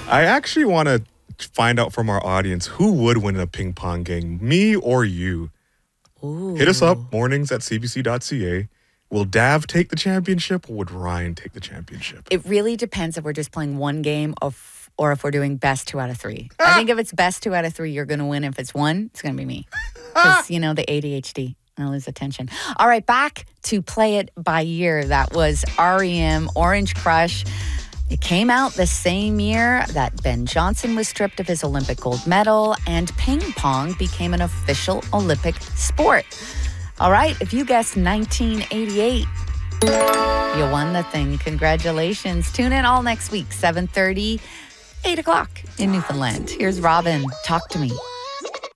I actually want to find out from our audience who would win a ping pong game, me or you. Ooh. Hit us up, mornings@cbc.ca. Will Dav take the championship or would Ryan take the championship? It really depends if we're just playing one game or if we're doing best 2 out of 3. I think if it's best 2 out of 3, you're going to win. If it's 1, it's going to be me. Because, the ADHD. I lose attention. All right, back to Play It By Year. That was REM, Orange Crush. It came out the same year that Ben Johnson was stripped of his Olympic gold medal and ping pong became an official Olympic sport. All right, if you guessed 1988, you won the thing. Congratulations. Tune in all next week, 7:30, 8 o'clock in Newfoundland. Here's Robin. Talk to me.